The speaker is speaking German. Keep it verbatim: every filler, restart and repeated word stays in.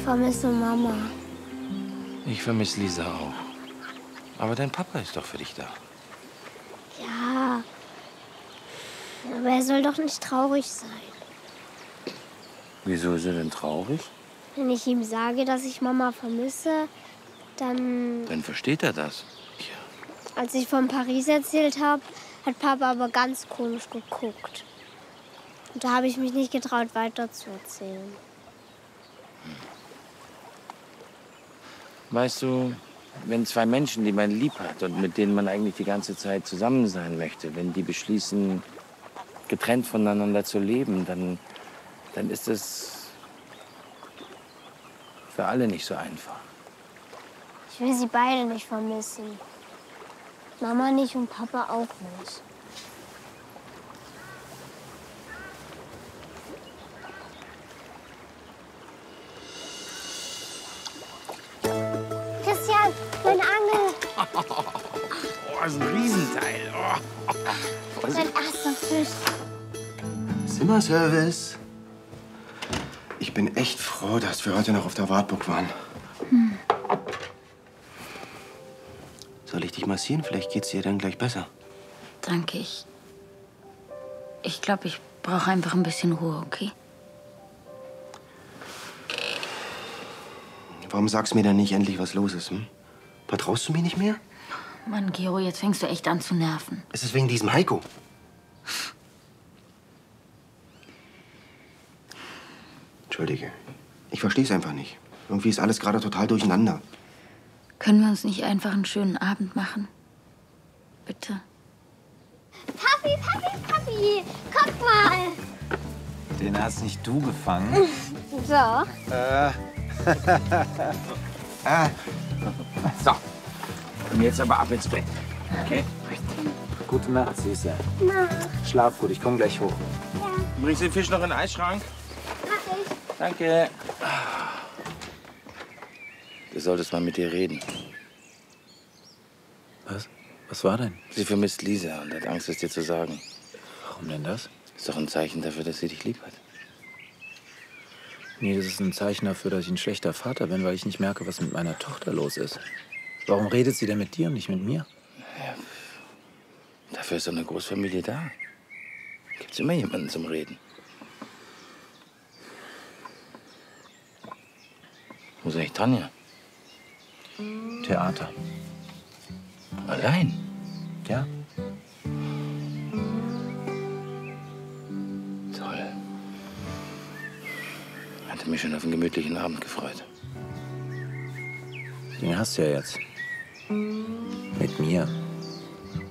vermisse Mama. Ich vermisse Lisa auch. Aber dein Papa ist doch für dich da. Ja, aber er soll doch nicht traurig sein. Wieso ist er denn traurig? Wenn ich ihm sage, dass ich Mama vermisse, dann... Dann versteht er das. Ja. Als ich von Paris erzählt habe, hat Papa aber ganz komisch geguckt. Und da habe ich mich nicht getraut, weiter zu erzählen. Weißt du, wenn zwei Menschen, die man lieb hat und mit denen man eigentlich die ganze Zeit zusammen sein möchte, wenn die beschließen, getrennt voneinander zu leben, dann, dann ist es für alle nicht so einfach. Ich will sie beide nicht vermissen. Mama nicht und Papa auch nicht. Christian, meine Angel. Oh, das ist ein Riesenteil. Oh. Mein erster Fisch. Zimmerservice. Ich bin echt froh, dass wir heute noch auf der Wartburg waren. Hm. Soll ich dich massieren? Vielleicht geht's dir dann gleich besser. Danke, ich... Ich glaube, ich brauche einfach ein bisschen Ruhe, okay? Warum sagst du mir dann nicht endlich, was los ist? Hm? Vertraust du mir nicht mehr? Mann, Gero, jetzt fängst du echt an zu nerven. Es ist wegen diesem Heiko. Entschuldige. Ich verstehe es einfach nicht. Irgendwie ist alles gerade total durcheinander. Können wir uns nicht einfach einen schönen Abend machen? Bitte? Papi, Papi, Papi, guck mal. Den hast nicht du gefangen. So. Äh. ah. So. Und jetzt aber ab ins Bett. Okay? Gute Nacht, Süße. Nacht. Schlaf gut, ich komme gleich hoch. Ja. Bringst du den Fisch noch in den Eisschrank? Mach ich. Danke. Du solltest mal mit ihr reden. Was? Was war denn? Sie vermisst Lisa und hat Angst, es dir zu sagen. Warum denn das? Ist doch ein Zeichen dafür, dass sie dich lieb hat. Nee, das ist ein Zeichen dafür, dass ich ein schlechter Vater bin, weil ich nicht merke, was mit meiner Tochter los ist. Warum redet sie denn mit dir und nicht mit mir? Ja, dafür ist doch eine Großfamilie da. Gibt's immer jemanden zum Reden. Wo ist eigentlich Tanja? Theater. Allein? Ja. Toll. Hatte mich schon auf einen gemütlichen Abend gefreut. Den hast du ja jetzt. Mit mir.